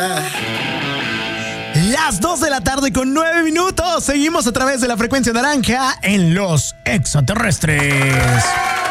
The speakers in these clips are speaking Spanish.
Las 2 de la tarde con 9 minutos. Seguimos a través de la frecuencia naranja en Los Extraterrestres.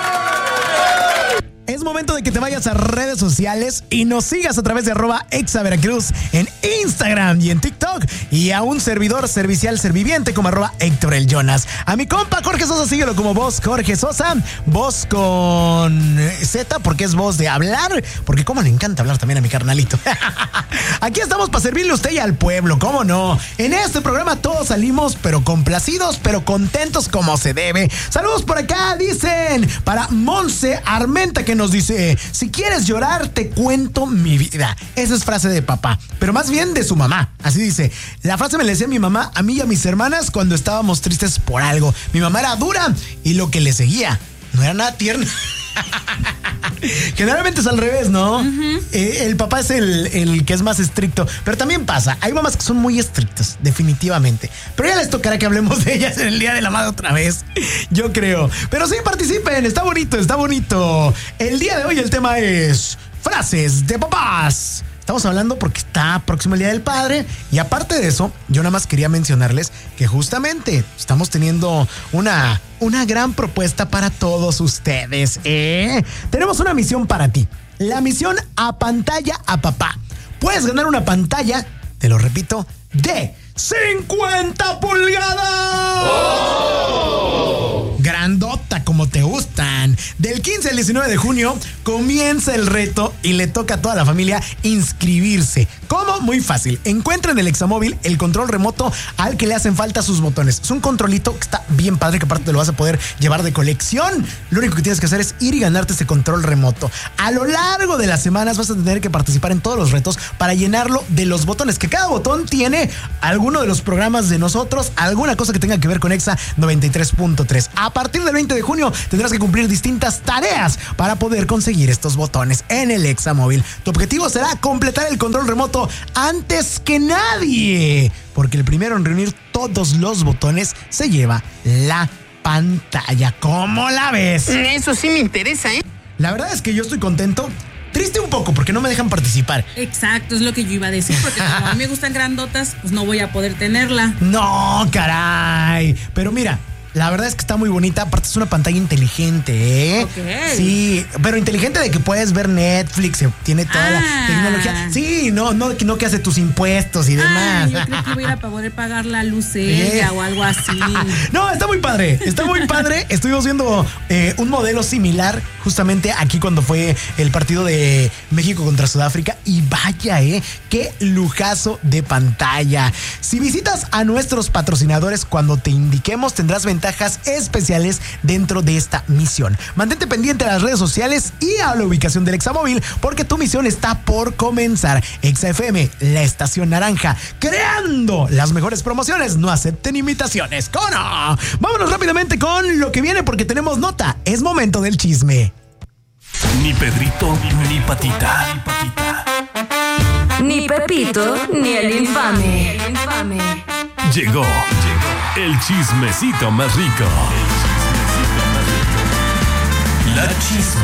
Es momento de que te vayas a redes sociales y nos sigas a través de @exaveracruz en Instagram y en TikTok, y a un servidor servicial serviviente como @Héctor el Jonas. A mi compa Jorge Sosa, síguelo como voz Jorge Sosa, voz con Z porque es voz de hablar, porque como le encanta hablar también a mi carnalito. Aquí estamos para servirle a usted y al pueblo, ¿cómo no? En este programa todos salimos pero complacidos, pero contentos como se debe. Saludos por acá, dicen, para Monse Armenta, que nos dice: si quieres llorar, te cuento mi vida. Esa es frase de papá, pero más bien de su mamá. Así dice: la frase me la decía mi mamá a mí y a mis hermanas cuando estábamos tristes por algo. Mi mamá era dura y lo que le seguía no era nada tierno. Generalmente es al revés, ¿no? Uh-huh. El papá es el que es más estricto, pero también pasa, hay mamás que son muy estrictas, definitivamente, pero ya les tocará que hablemos de ellas en el Día de la Madre otra vez, yo creo. Pero sí, participen, está bonito, está bonito. El día de hoy el tema es frases de papás. Estamos hablando porque está próximo el Día del Padre, y aparte de eso, yo nada más quería mencionarles que justamente estamos teniendo una gran propuesta para todos ustedes. Tenemos una misión para ti, la misión Apantalla a Papá. Puedes ganar una pantalla, te lo repito, de 50 pulgadas. ¡Oh! Grandota como te gustan. Del 15 al 19 de junio comienza el reto y le toca a toda la familia inscribirse. ¿Cómo? Muy fácil. Encuentra en el Examóvil el control remoto al que le hacen falta sus botones. Es un controlito que está bien padre, que aparte te lo vas a poder llevar de colección. Lo único que tienes que hacer es ir y ganarte ese control remoto. A lo largo de las semanas vas a tener que participar en todos los retos para llenarlo de los botones, que cada botón tiene alguno de los programas de nosotros, alguna cosa que tenga que ver con Exa 93.3. A partir del 20 de junio tendrás que cumplir distintas tareas para poder conseguir estos botones en el Examóvil. Tu objetivo será completar el control remoto antes que nadie, porque el primero en reunir todos los botones se lleva la pantalla. ¿Cómo la ves? Eso sí me interesa, ¿eh? La verdad es que yo estoy contento. Triste un poco porque no me dejan participar. Exacto, es lo que yo iba a decir, porque como a mí me gustan grandotas, pues no voy a poder tenerla. No, caray. Pero mira, la verdad es que está muy bonita. Aparte es una pantalla inteligente, ¿eh? Okay. Sí, pero inteligente de que puedes ver Netflix, tiene toda la tecnología. Sí, no que hace tus impuestos y demás. Yo creo que voy a ir a poder pagar la luz ella o algo así. No, está muy padre, está muy padre. Estuvimos viendo un modelo similar justamente aquí cuando fue el partido de México contra Sudáfrica, y vaya, qué lujazo de pantalla. Si visitas a nuestros patrocinadores cuando te indiquemos, tendrás ventajas especiales dentro de esta misión. Mantente pendiente a las redes sociales y a la ubicación del Examóvil, porque tu misión está por comenzar. Exa FM, la estación naranja, creando las mejores promociones. No acepten imitaciones. ¿Cómo no? Vámonos rápidamente con lo que viene, porque tenemos nota. Es momento del chisme. Ni Pedrito, ni Patita. Ni Pepito, ni el infame. Llegó el chismecito más rico. La chisme.